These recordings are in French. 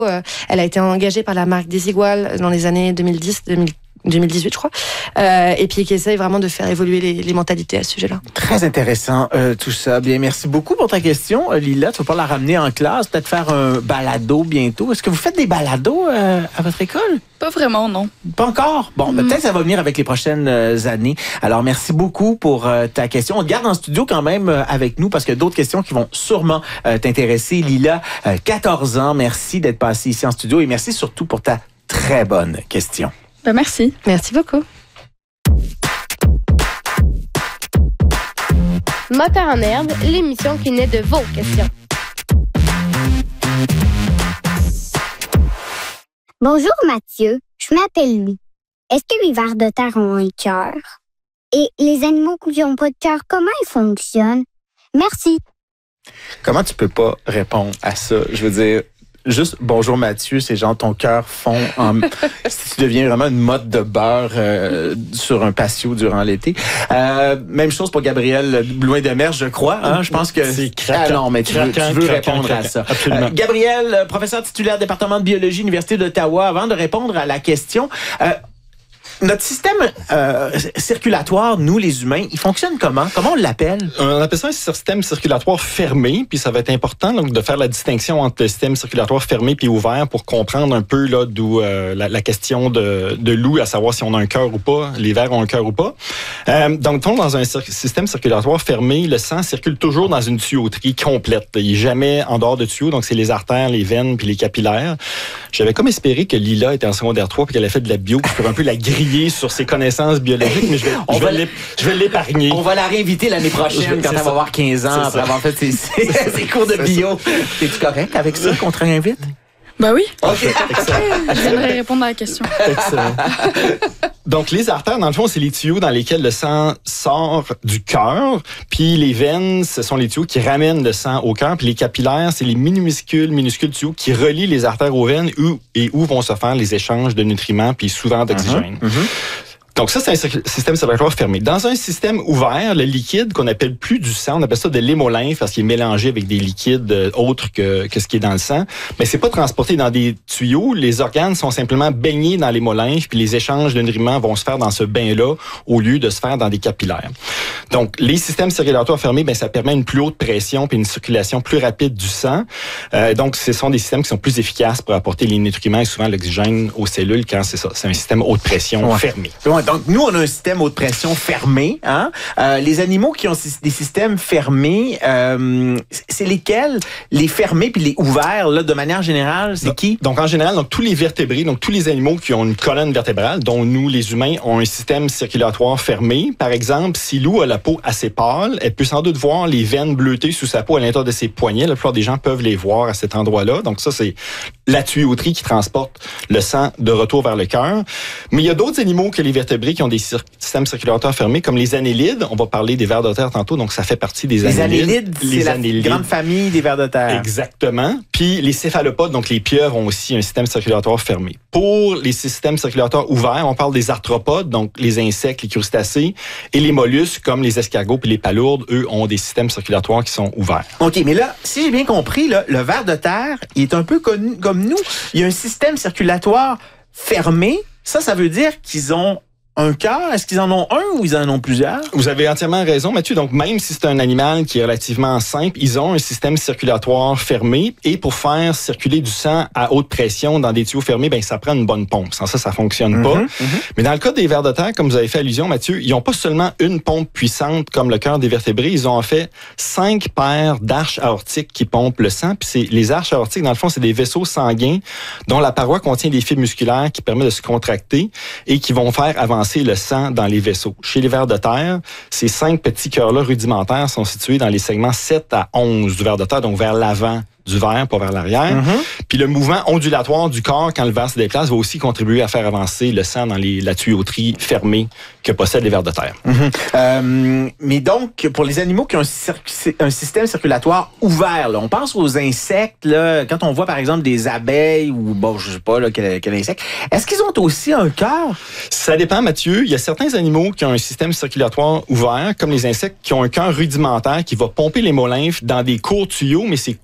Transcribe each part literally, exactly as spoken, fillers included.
Euh, elle a été engagée par la marque Desigual dans les années deux mille dix, deux mille deux mille dix-huit, je crois, euh, et puis qui essaye vraiment de faire évoluer les, les mentalités à ce sujet-là. Très intéressant euh, tout ça. Bien, merci beaucoup pour ta question, Lila. Tu vas pas la ramener en classe, peut-être faire un balado bientôt. Est-ce que vous faites des balados euh, à votre école? Pas vraiment, non. Pas encore? Bon, mm. peut-être que ça va venir avec les prochaines euh, années. Alors, merci beaucoup pour euh, ta question. On te garde en studio quand même euh, avec nous parce qu'il y a d'autres questions qui vont sûrement euh, t'intéresser. Lila, euh, quatorze ans, merci d'être passée ici en studio et merci surtout pour ta très bonne question. Ben merci. Merci beaucoup. Moteur en herbe, l'émission qui naît de vos questions. Bonjour Mathieu, je m'appelle Louis. Est-ce que les vers de terre ont un cœur? Et les animaux qui n'ont pas de cœur, comment ils fonctionnent? Merci. Comment tu peux pas répondre à ça? Je veux dire, juste bonjour Mathieu, c'est genre ton cœur fond en... si tu deviens vraiment une motte de beurre euh, sur un patio durant l'été. Euh, même chose pour Gabriel Blouin-Demers, je crois. Hein? Je pense que... C'est craquant. Ah non, mais tu veux, craquant, tu veux craquant, répondre craquant, à ça. Absolument. Euh, Gabriel, professeur titulaire département de biologie, Université d'Ottawa, avant de répondre à la question... Euh, Notre système euh, circulatoire, nous les humains, il fonctionne comment? Comment on l'appelle? On appelle ça un système circulatoire fermé, puis ça va être important donc, de faire la distinction entre le système circulatoire fermé puis ouvert pour comprendre un peu là d'où euh, la, la question de, de Lou, à savoir si on a un cœur ou pas, les vers ont un cœur ou pas. Euh, donc, dans un cir- système circulatoire fermé, le sang circule toujours dans une tuyauterie complète. Il n'est jamais en dehors de tuyau, donc c'est les artères, les veines puis les capillaires. J'avais comme espéré que Lila était en secondaire trois puis qu'elle a fait de la bio, puis je peux un peu la griller sur ses connaissances biologiques, mais je vais, on je va vais, je vais l'épargner. On va la réinviter l'année prochaine Je, quand elle va avoir quinze ans, après avoir fait ses, ses, ses cours de bio. Es-tu correct avec ça qu'on te réinvite? Ben oui. OK. Je viendrai répondre à la question. Excellent. Donc, les artères, dans le fond, c'est les tuyaux dans lesquels le sang sort du cœur. Puis les veines, ce sont les tuyaux qui ramènent le sang au cœur. Puis les capillaires, c'est les minuscules, minuscules tuyaux qui relient les artères aux veines où, et où vont se faire les échanges de nutriments puis souvent d'oxygène. Uh-huh. Uh-huh. Donc ça, c'est un système circulatoire fermé. Dans un système ouvert, le liquide qu'on appelle plus du sang, on appelle ça de l'hémolymphe parce qu'il est mélangé avec des liquides autres que, que ce qui est dans le sang, mais c'est pas transporté dans des tuyaux. Les organes sont simplement baignés dans l'hémolymphe, puis les échanges de nutriments vont se faire dans ce bain-là au lieu de se faire dans des capillaires. Donc, les systèmes circulatoires fermés, ben ça permet une plus haute pression puis une circulation plus rapide du sang. Euh, donc, ce sont des systèmes qui sont plus efficaces pour apporter les nutriments et souvent l'oxygène aux cellules quand c'est ça. C'est un système haute pression ouais. fermé. Ouais, donc, nous, on a un système haute pression fermé. Hein? Euh, les animaux qui ont des systèmes fermés, euh, c'est lesquels? Les fermés puis les ouverts, là, de manière générale, c'est donc, qui? Donc, en général, donc, tous les vertébrés, donc tous les animaux qui ont une colonne vertébrale, dont nous, les humains, ont un système circulatoire fermé. Par exemple, si Lou a la peau assez pâle, elle peut sans doute voir les veines bleutées sous sa peau à l'intérieur de ses poignets. La plupart des gens peuvent les voir à cet endroit-là. Donc, ça, c'est la tuyauterie qui transporte le sang de retour vers le cœur. Mais il y a d'autres animaux que les vertébrés qui ont des cir- systèmes circulatoires fermés, comme les annélides. On va parler des vers de terre tantôt, donc ça fait partie des les annélides. annélides, Les c'est annélides. la grande famille des vers de terre. Exactement. Puis les céphalopodes, donc les pieuvres, ont aussi un système circulatoire fermé. Pour les systèmes circulatoires ouverts, on parle des arthropodes, donc les insectes, les crustacés, et les mollusques, comme les escargots puis les palourdes, eux, ont des systèmes circulatoires qui sont ouverts. OK, mais là, si j'ai bien compris, là, le ver de terre, il est un peu connu comme nous. Il y a un système circulatoire fermé. Ça, ça veut dire qu'ils ont un cœur. Est-ce qu'ils en ont un ou ils en ont plusieurs? Vous avez entièrement raison, Mathieu. Donc, même si c'est un animal qui est relativement simple, ils ont un système circulatoire fermé. Et pour faire circuler du sang à haute pression dans des tuyaux fermés, ben ça prend une bonne pompe. Sans ça, ça fonctionne pas. Mm-hmm, mm-hmm. Mais dans le cas des vers de terre, comme vous avez fait allusion, Mathieu, ils n'ont pas seulement une pompe puissante comme le cœur des vertébrés. Ils ont en fait cinq paires d'arches aortiques qui pompent le sang. Puis c'est, les arches aortiques, dans le fond, c'est des vaisseaux sanguins dont la paroi contient des fibres musculaires qui permettent de se contracter et qui vont faire avancer le sang dans les vaisseaux. Chez les vers de terre, ces cinq petits cœurs-là rudimentaires sont situés dans les segments sept à onze du ver de terre, donc vers l'avant du ver, pas vers l'arrière. Mm-hmm. Puis le mouvement ondulatoire du corps, quand le ver se déplace, va aussi contribuer à faire avancer le sang dans les, la tuyauterie fermée que possèdent les vers de terre. Mm-hmm. Euh, mais donc, pour les animaux qui ont un, circu- un système circulatoire ouvert, là, on pense aux insectes, là, quand on voit par exemple des abeilles ou, bon, je sais pas là, quel, quel insecte, est-ce qu'ils ont aussi un cœur? Ça dépend, Mathieu. Il y a certains animaux qui ont un système circulatoire ouvert, comme les insectes, qui ont un cœur rudimentaire qui va pomper l'hémolymphe dans des courts tuyaux, mais ces courts tuyaux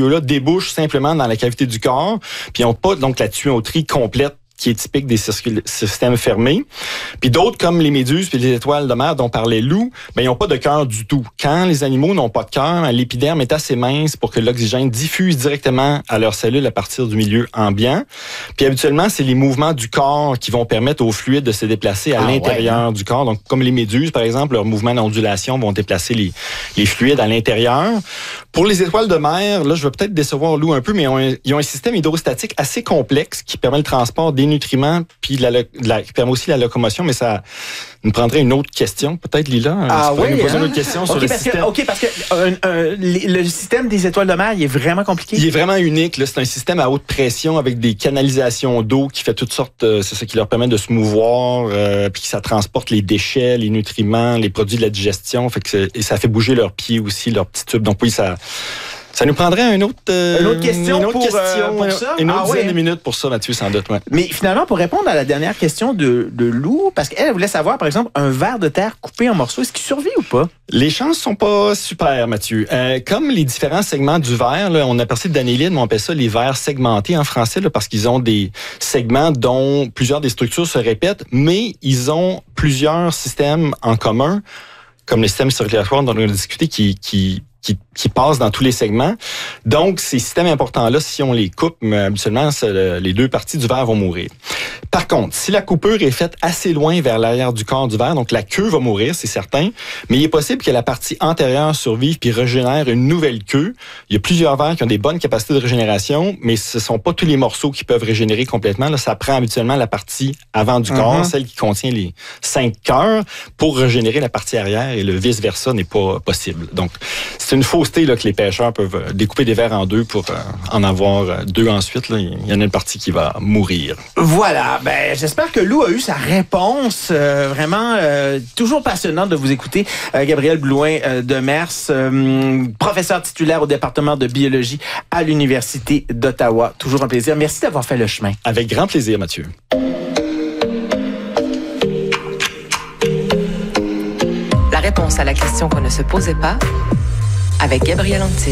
signaux-là débouchent simplement dans la cavité du corps, puis ils n'ont pas donc la tuyauterie complète qui est typique des circul- systèmes fermés. Puis d'autres, comme les méduses puis les étoiles de mer dont parlait Lou, ben, ils n'ont pas de cœur du tout. Quand les animaux n'ont pas de cœur, l'épiderme est assez mince pour que l'oxygène diffuse directement à leurs cellules à partir du milieu ambiant. Puis habituellement, c'est les mouvements du corps qui vont permettre au fluide de se déplacer à ah, l'intérieur ouais. du corps. Donc, comme les méduses, par exemple, leurs mouvements d'ondulation vont déplacer les, les fluides à l'intérieur. Pour les étoiles de mer, là, je vais peut-être décevoir Lou un peu, mais ils ont un, ils ont un système hydrostatique assez complexe qui permet le transport des nutriments, puis la, la, qui permet aussi la locomotion, mais ça nous prendrait une autre question, peut-être, Lila. Ah oui, nous poser hein? une autre question sur okay, le parce système. Que, OK, parce que euh, euh, le système des étoiles de mer, il est vraiment compliqué. Il est vraiment unique. Là. C'est un système à haute pression avec des canalisations d'eau qui fait toutes sortes, euh, c'est ça qui leur permet de se mouvoir, euh, puis que ça transporte les déchets, les nutriments, les produits de la digestion, fait que et ça fait bouger leurs pieds aussi, leurs petits tubes. Donc oui, ça... Ça nous prendrait un autre, euh, une autre question, une autre pour, question, euh, pour ça? Une autre ah, dizaine ouais. de minutes pour ça, Mathieu, sans doute. Ouais. Mais finalement, pour répondre à la dernière question de, de Lou, parce qu'elle voulait savoir, par exemple, un ver de terre coupé en morceaux, est-ce qu'il survit ou pas? Les chances sont pas super, Mathieu. Euh, comme les différents segments du verre, là, on aperçoit d'annéline, mais on appelle ça les vers segmentés en français, là, parce qu'ils ont des segments dont plusieurs des structures se répètent, mais ils ont plusieurs systèmes en commun, comme les systèmes circulatoires dont on a discuté, qui, qui Qui, qui passent dans tous les segments. Donc, ces systèmes importants-là, si on les coupe, habituellement, les deux parties du verre vont mourir. Par contre, si la coupure est faite assez loin vers l'arrière du corps du verre, donc la queue va mourir, c'est certain, mais il est possible que la partie antérieure survive puis régénère une nouvelle queue. Il y a plusieurs vers qui ont des bonnes capacités de régénération, mais ce sont pas tous les morceaux qui peuvent régénérer complètement. Là, ça prend habituellement la partie avant du corps, mm-hmm. celle qui contient les cinq cœurs, pour régénérer la partie arrière, et le vice-versa n'est pas possible. Donc, c'est une fausseté là, que les pêcheurs peuvent découper des vers en deux pour euh, en avoir deux ensuite. Là. Il y en a une partie qui va mourir. Voilà. Ben, j'espère que Lou a eu sa réponse. Euh, vraiment, euh, toujours passionnant de vous écouter. Euh, Gabriel Blouin euh, de Mers, euh, professeur titulaire au département de biologie à l'Université d'Ottawa. Toujours un plaisir. Merci d'avoir fait le chemin. Avec grand plaisir, Mathieu. La réponse à la question qu'on ne se posait pas, avec Gabriel Antil.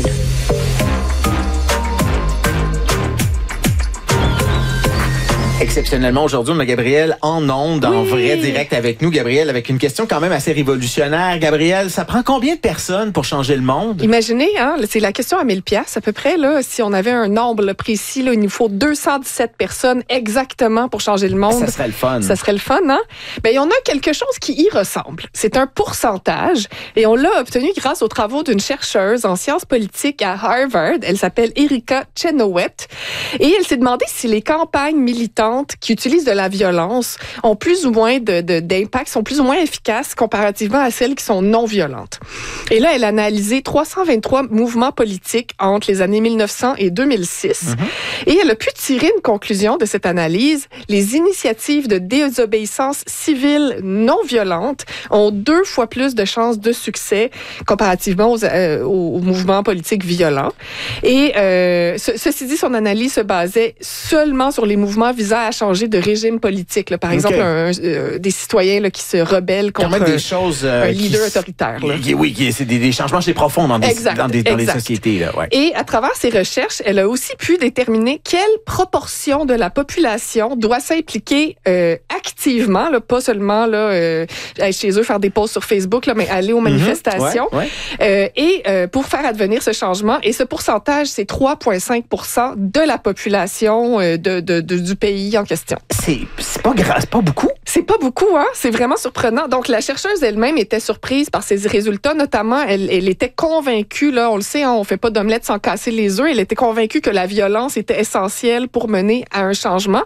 Exceptionnellement, aujourd'hui, on a Gabriel en ondes, oui. en vrai direct avec nous. Gabriel, avec une question quand même assez révolutionnaire. Gabriel, ça prend combien de personnes pour changer le monde? Imaginez, hein, c'est la question à mille piastres à peu près. Là, si on avait un nombre là, précis, là, il nous faut deux cent dix-sept personnes exactement pour changer le monde. Ça serait le fun. Ça serait le fun, hein? Ben, il y en a quelque chose qui y ressemble. C'est un pourcentage et on l'a obtenu grâce aux travaux d'une chercheuse en sciences politiques à Harvard. Elle s'appelle Erika Chenoweth et elle s'est demandé si les campagnes militantes qui utilisent de la violence ont plus ou moins de, de, d'impact, sont plus ou moins efficaces comparativement à celles qui sont non violentes. Et là, elle a analysé trois cent vingt-trois mouvements politiques entre les années mille neuf cents et deux mille six. Mm-hmm. Et elle a pu tirer une conclusion de cette analyse. Les initiatives de désobéissance civile non violente ont deux fois plus de chances de succès comparativement aux, euh, aux mouvements politiques violents. Et euh, ce, ceci dit, son analyse se basait seulement sur les mouvements visant à changer de régime politique. Là. Par okay. exemple, un, euh, des citoyens là, qui se rebellent contre des choses, euh, un leader qui, autoritaire. Là. Qui, oui, qui, c'est des, des changements assez profonds dans des, exact, dans des, dans exact. des sociétés. Là, ouais. Et à travers ses recherches, elle a aussi pu déterminer quelle proportion de la population doit s'impliquer euh, activement, là, pas seulement là, euh, aller chez eux faire des posts sur Facebook, là, mais aller aux manifestations. Mm-hmm. Ouais, ouais. Euh, et euh, pour faire advenir ce changement. Et ce pourcentage, c'est trois virgule cinq pour cent de la population euh, de, de, de, du pays en question. C'est, c'est pas grave, c'est pas beaucoup. C'est pas beaucoup, hein? C'est vraiment surprenant. Donc, la chercheuse elle-même était surprise par ces résultats. Notamment, elle, elle était convaincue, là, on le sait, hein, on fait pas d'omelette sans casser les œufs. Elle était convaincue que la violence était essentielle pour mener à un changement.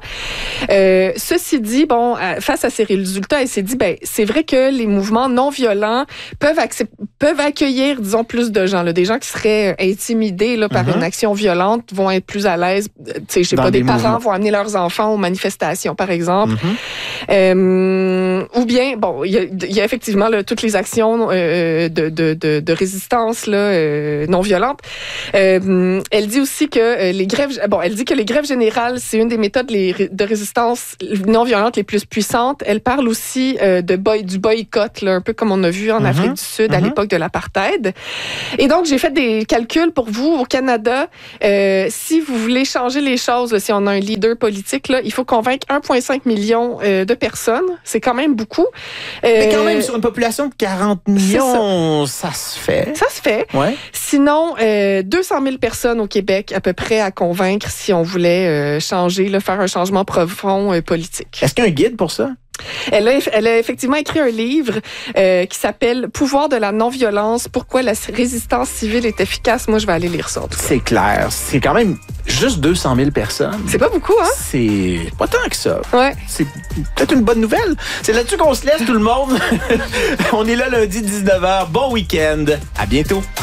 Euh, ceci dit, bon, face à ces résultats, elle s'est dit, ben, c'est vrai que les mouvements non violents peuvent accept- peuvent accueillir, disons, plus de gens, là, des gens qui seraient intimidés là, par mm-hmm. une action violente vont être plus à l'aise. Tu sais, je sais pas, des, des parents vont amener leurs enfants aux manifestations, par exemple. Mm-hmm. Euh, Euh, ou bien, bon, il y a, il y a effectivement là, toutes les actions euh, de, de, de, de résistance là, euh, non violente. Euh, elle dit aussi que euh, les grèves, bon, elle dit que les grèves générales, c'est une des méthodes les, de résistance non violente les plus puissantes. Elle parle aussi euh, de boy, du boycott, là, un peu comme on a vu en mm-hmm. Afrique du Sud mm-hmm. à l'époque de l'apartheid. Et donc, j'ai fait des calculs pour vous au Canada. Euh, si vous voulez changer les choses, là, si on a un leader politique, là, il faut convaincre un virgule cinq million euh, de personnes. C'est quand même beaucoup. Euh, Mais quand même, sur une population de quarante millions, ça. ça se fait. Ça se fait. Ouais. Sinon, euh, deux cent mille personnes au Québec à peu près à convaincre si on voulait euh, changer, là, faire un changement profond euh, politique. Est-ce qu'il y a un guide pour ça? Elle a, elle a effectivement écrit un livre euh, qui s'appelle « Pouvoir de la non-violence, pourquoi la résistance civile est efficace ». Moi, je vais aller lire ça. C'est clair. C'est quand même juste deux cent mille personnes. C'est pas beaucoup, hein? C'est pas tant que ça. Ouais. C'est peut-être une bonne nouvelle. C'est là-dessus qu'on se laisse, tout le monde. On est là lundi, dix-neuf heures. Bon week-end. À bientôt.